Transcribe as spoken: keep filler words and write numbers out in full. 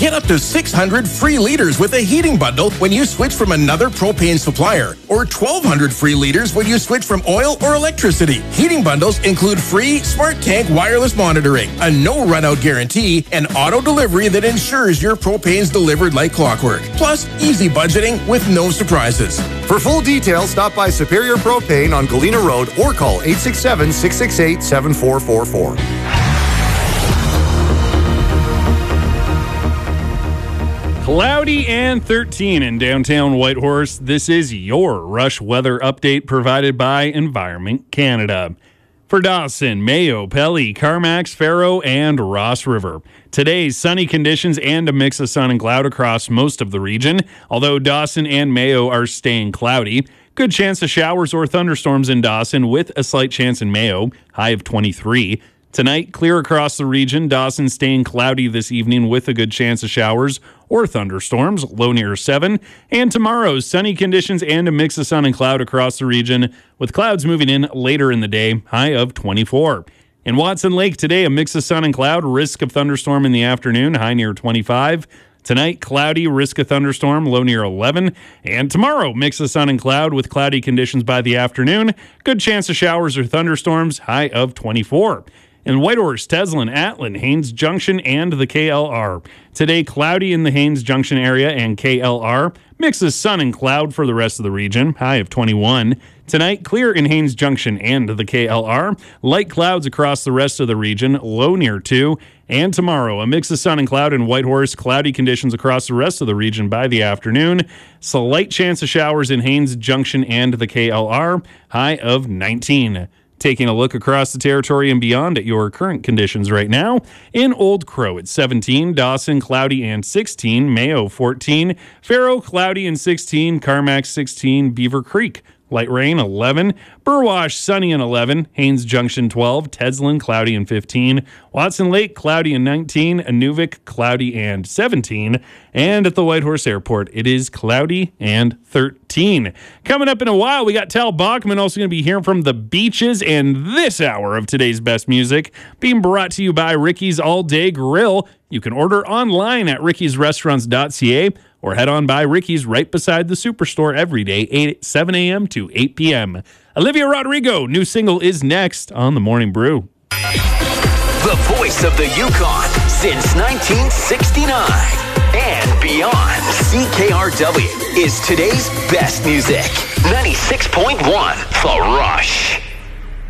Get up to six hundred free liters with a heating bundle when you switch from another propane supplier, or twelve hundred free liters when you switch from oil or electricity. Heating bundles include free Smart Tank wireless monitoring, a no run-out guarantee, and auto delivery that ensures your propane's delivered like clockwork. Plus, easy budgeting with no surprises. For full details, stop by Superior Propane on Galena Road or call eight six seven, six six eight, seven four four four. Cloudy and thirteen in downtown Whitehorse. This is your Rush weather update provided by Environment Canada. For Dawson, Mayo, Pelly, Carmax, Faro, and Ross River. Today's sunny conditions and a mix of sun and cloud across most of the region, although Dawson and Mayo are staying cloudy. Good chance of showers or thunderstorms in Dawson with a slight chance in Mayo, high of twenty-three. Tonight, clear across the region. Dawson staying cloudy this evening with a good chance of showers or thunderstorms, low near seven. And tomorrow, sunny conditions and a mix of sun and cloud across the region, with clouds moving in later in the day, high of twenty-four. In Watson Lake today, a mix of sun and cloud, risk of thunderstorm in the afternoon, high near twenty-five. Tonight, cloudy, risk of thunderstorm, low near eleven. And tomorrow, mix of sun and cloud with cloudy conditions by the afternoon, good chance of showers or thunderstorms, high of twenty-four. In Whitehorse, Teslin, Atlin, Haines Junction, and the K L R. Today, cloudy in the Haines Junction area and K L R. Mix of sun and cloud for the rest of the region, high of twenty-one. Tonight, clear in Haines Junction and the K L R. Light clouds across the rest of the region, low near two. And tomorrow, a mix of sun and cloud in Whitehorse, cloudy conditions across the rest of the region by the afternoon. Slight chance of showers in Haines Junction and the K L R, high of nineteen. Taking a look across the territory and beyond at your current conditions right now. In Old Crow, it's seventeen. Dawson, cloudy and sixteen. Mayo, fourteen. Faro, cloudy and sixteen. Carmack, sixteen. Beaver Creek, light rain, eleven. Burwash, sunny and eleven. Haines Junction, twelve. Teslin, cloudy and fifteen. Watson Lake, cloudy and nineteen. Inuvik, cloudy and seventeen. And at the Whitehorse Airport, it is cloudy and thirteen. Coming up in a while, we got Tal Bachman also going to be hearing from the Beaches, and this hour of today's best music being brought to you by Ricky's All Day Grill. You can order online at rickys restaurants dot c a or head on by Ricky's right beside the Superstore every day, seven a.m. to eight p.m. Olivia Rodrigo, new single is next on The Morning Brew. The voice of the Yukon since nineteen sixty-nine and beyond. C K R W is today's best music. ninety-six point one The Rush.